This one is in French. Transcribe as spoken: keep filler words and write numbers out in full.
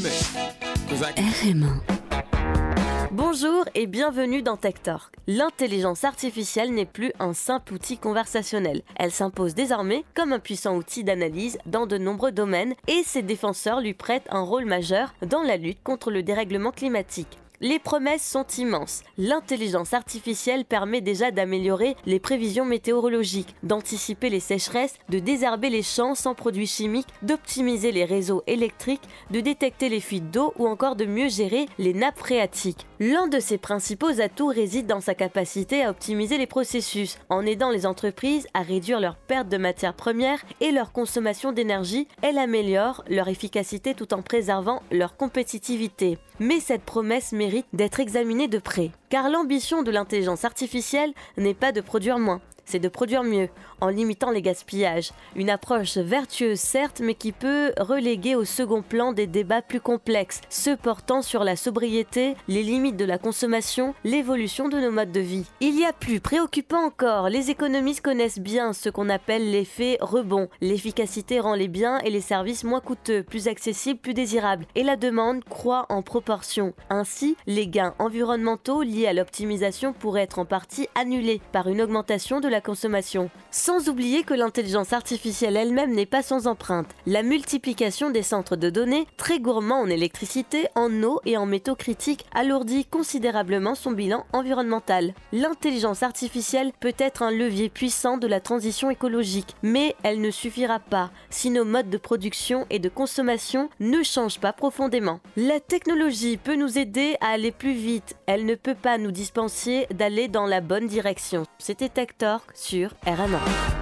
R M un. Bonjour et bienvenue dans Tech Talk. L'intelligence artificielle n'est plus un simple outil conversationnel. Elle s'impose désormais comme un puissant outil d'analyse dans de nombreux domaines et ses défenseurs lui prêtent un rôle majeur dans la lutte contre le dérèglement climatique. Les promesses sont immenses. L'intelligence artificielle permet déjà d'améliorer les prévisions météorologiques, d'anticiper les sécheresses, de désherber les champs sans produits chimiques, d'optimiser les réseaux électriques, de détecter les fuites d'eau ou encore de mieux gérer les nappes phréatiques. L'un de ses principaux atouts réside dans sa capacité à optimiser les processus, en aidant les entreprises à réduire leurs pertes de matières premières et leur consommation d'énergie. Elle améliore leur efficacité tout en préservant leur compétitivité. Mais cette promesse mérite d'être examinée de près. Car l'ambition de l'intelligence artificielle n'est pas de produire moins, c'est de produire mieux, en limitant les gaspillages. Une approche vertueuse certes, mais qui peut reléguer au second plan des débats plus complexes, ceux portant sur la sobriété, les limites de la consommation, l'évolution de nos modes de vie. Il y a plus préoccupant encore, les économistes connaissent bien ce qu'on appelle l'effet rebond. L'efficacité rend les biens et les services moins coûteux, plus accessibles, plus désirables, et la demande croît en proportion. Ainsi, les gains environnementaux liés à l'optimisation pourraient être en partie annulés par une augmentation de la consommation. Sans oublier que l'intelligence artificielle elle-même n'est pas sans empreinte. La multiplication des centres de données, très gourmands en électricité, en eau et en métaux critiques, alourdit considérablement son bilan environnemental. L'intelligence artificielle peut être un levier puissant de la transition écologique, mais elle ne suffira pas si nos modes de production et de consommation ne changent pas profondément. La technologie peut nous aider à aller plus vite, elle ne peut pas nous dispenser d'aller dans la bonne direction. C'était Tech Talk sur R M un.